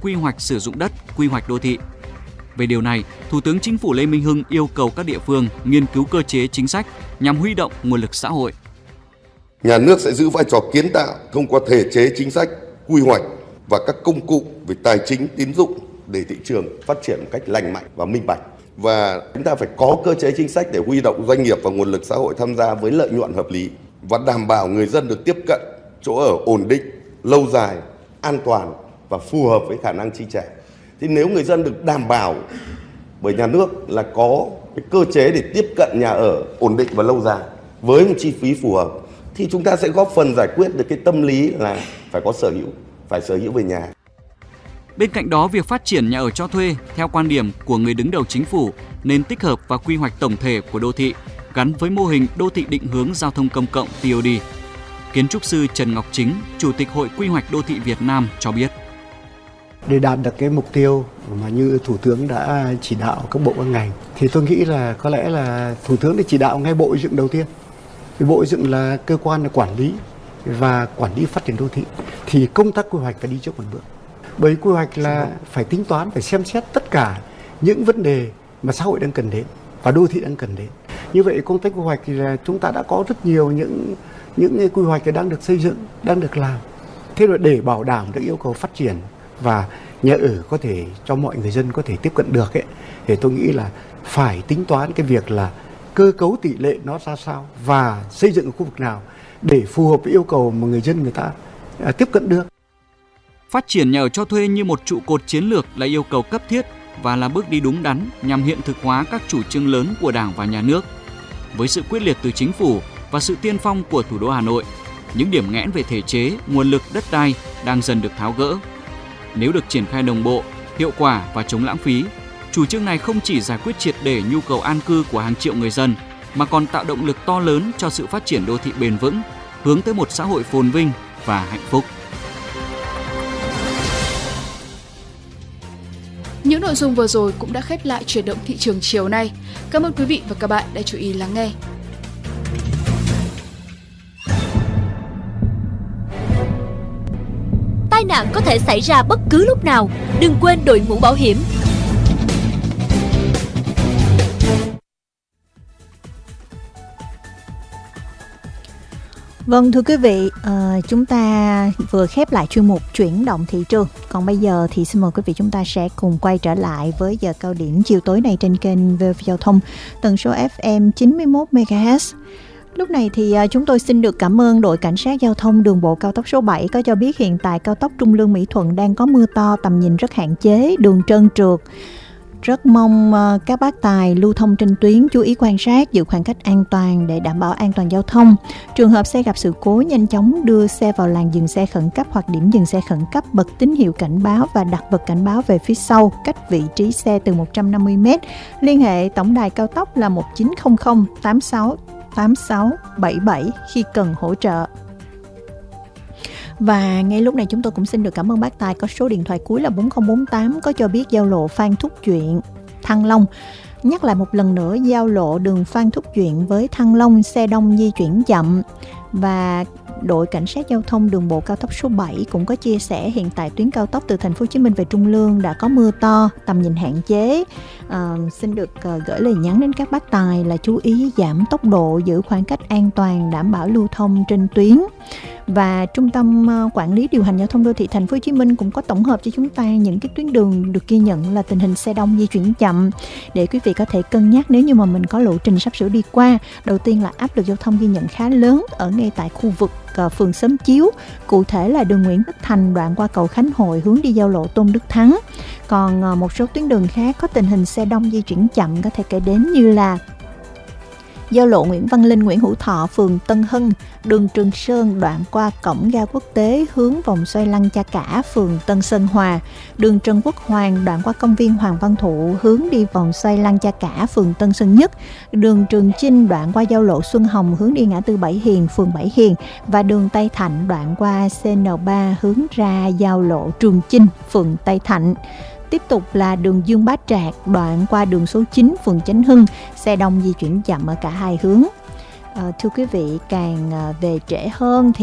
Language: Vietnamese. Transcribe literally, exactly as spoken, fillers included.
quy hoạch sử dụng đất, quy hoạch đô thị. Về điều này, Thủ tướng Chính phủ Lê Minh Hưng yêu cầu các địa phương nghiên cứu cơ chế chính sách nhằm huy động nguồn lực xã hội. Nhà nước sẽ giữ vai trò kiến tạo thông qua thể chế chính sách, quy hoạch và các công cụ về tài chính, tín dụng để thị trường phát triển một cách lành mạnh và minh bạch. Và chúng ta phải có cơ chế chính sách để huy động doanh nghiệp và nguồn lực xã hội tham gia với lợi nhuận hợp lý và đảm bảo người dân được tiếp cận chỗ ở ổn định, lâu dài, an toàn và phù hợp với khả năng chi trả. Thì nếu người dân được đảm bảo bởi nhà nước là có cái cơ chế để tiếp cận nhà ở ổn định và lâu dài với một chi phí phù hợp, thì chúng ta sẽ góp phần giải quyết được cái tâm lý là phải có sở hữu, phải sở hữu về nhà. Bên cạnh đó, việc phát triển nhà ở cho thuê theo quan điểm của người đứng đầu chính phủ nên tích hợp và quy hoạch tổng thể của đô thị gắn với mô hình đô thị định hướng giao thông công cộng T O D. Kiến trúc sư Trần Ngọc Chính, Chủ tịch Hội Quy hoạch Đô thị Việt Nam cho biết. Để đạt được cái mục tiêu mà như Thủ tướng đã chỉ đạo các bộ các ngành, thì tôi nghĩ là có lẽ là Thủ tướng đã chỉ đạo ngay Bộ Xây dựng đầu tiên. Thì Bộ Xây dựng là cơ quan là quản lý và quản lý phát triển đô thị, thì công tác quy hoạch phải đi trước một bước. Bởi quy hoạch là phải tính toán, phải xem xét tất cả những vấn đề mà xã hội đang cần đến và đô thị đang cần đến. Như vậy công tác quy hoạch thì là chúng ta đã có rất nhiều những những quy hoạch đang được xây dựng, đang được làm. Thế rồi để bảo đảm được yêu cầu phát triển và nhà ở có thể cho mọi người dân có thể tiếp cận được ấy, thì tôi nghĩ là phải tính toán cái việc là cơ cấu tỷ lệ nó ra sao và xây dựng ở khu vực nào để phù hợp với yêu cầu mà người dân người ta à, tiếp cận được. Phát triển nhà ở cho thuê như một trụ cột chiến lược là yêu cầu cấp thiết và là bước đi đúng đắn nhằm hiện thực hóa các chủ trương lớn của Đảng và Nhà nước. Với sự quyết liệt từ chính phủ và sự tiên phong của thủ đô Hà Nội, những điểm nghẽn về thể chế, nguồn lực, đất đai đang dần được tháo gỡ. Nếu được triển khai đồng bộ, hiệu quả và chống lãng phí, chủ trương này không chỉ giải quyết triệt để nhu cầu an cư của hàng triệu người dân, mà còn tạo động lực to lớn cho sự phát triển đô thị bền vững, hướng tới một xã hội phồn vinh và hạnh phúc. Những nội dung vừa rồi cũng đã khép lại chuyển động thị trường chiều nay. Cảm ơn quý vị và các bạn đã chú ý lắng nghe. Tai nạn có thể xảy ra bất cứ lúc nào, đừng quên đội mũ bảo hiểm. Vâng, thưa quý vị, uh, chúng ta vừa khép lại chuyên mục chuyển động thị trường. Còn bây giờ thì xin mời quý vị chúng ta sẽ cùng quay trở lại với giờ cao điểm chiều tối này trên kênh vê o vê Giao thông, tần số ép em chín mươi mốt mê ga héc. Lúc này thì uh, chúng tôi xin được cảm ơn đội cảnh sát giao thông đường bộ cao tốc số bảy có cho biết hiện tại cao tốc Trung Lương Mỹ Thuận đang có mưa to, tầm nhìn rất hạn chế, đường trơn trượt. Rất mong uh, các bác tài lưu thông trên tuyến chú ý quan sát, giữ khoảng cách an toàn để đảm bảo an toàn giao thông. Trường hợp xe gặp sự cố nhanh chóng đưa xe vào làn dừng xe khẩn cấp hoặc điểm dừng xe khẩn cấp, bật tín hiệu cảnh báo và đặt vật cảnh báo về phía sau, cách vị trí xe từ một trăm năm mươi mét. Liên hệ tổng đài cao tốc là một chín không không tám sáu tám sáu bảy bảy khi cần hỗ trợ. Và ngay lúc này chúng tôi cũng xin được cảm ơn bác tài có số điện thoại cuối là bốn không bốn tám có cho biết giao lộ Phan Thúc Duyện, Thăng Long. Nhắc lại một lần nữa, giao lộ đường Phan Thúc Duyện với Thăng Long xe đông di chuyển chậm. Và đội cảnh sát giao thông đường bộ cao tốc số bảy cũng có chia sẻ hiện tại tuyến cao tốc từ thành phố Hồ Chí Minh về Trung Lương đã có mưa to, tầm nhìn hạn chế. À, xin được uh, gửi lời nhắn đến các bác tài là chú ý giảm tốc độ, giữ khoảng cách an toàn, đảm bảo lưu thông trên tuyến. Và Trung tâm Quản lý Điều hành Giao thông Đô thị Thành phố Hồ Chí Minh cũng có tổng hợp cho chúng ta những cái tuyến đường được ghi nhận là tình hình xe đông di chuyển chậm để quý vị có thể cân nhắc nếu như mà mình có lộ trình sắp sửa đi qua. Đầu tiên là áp lực giao thông ghi nhận khá lớn ở ngay tại khu vực uh, phường Xóm Chiếu, cụ thể là đường Nguyễn Tất Thành đoạn qua cầu Khánh Hội hướng đi giao lộ Tôn Đức Thắng. Còn uh, một số tuyến đường khác có tình hình xe đông di chuyển chậm có thể kể đến như là giao lộ Nguyễn Văn Linh, Nguyễn Hữu Thọ, phường Tân Hưng, đường Trường Sơn đoạn qua cổng ga quốc tế hướng vòng xoay Lăng Cha Cả, phường Tân Sơn Hòa, đường Trần Quốc Hoàng đoạn qua công viên Hoàng Văn Thụ hướng đi vòng xoay Lăng Cha Cả, phường Tân Sơn Nhất, đường Trường Chinh đoạn qua giao lộ Xuân Hồng hướng đi ngã tư Bảy Hiền, phường Bảy Hiền và đường Tây Thạnh đoạn qua C N ba hướng ra giao lộ Trường Chinh, phường Tây Thạnh. Tiếp tục là đường Dương Bá Trạc đoạn qua đường số chín, phường Chánh Hưng, xe đông di chuyển chậm ở cả hai hướng. À, thưa quý vị, càng về trễ hơn thì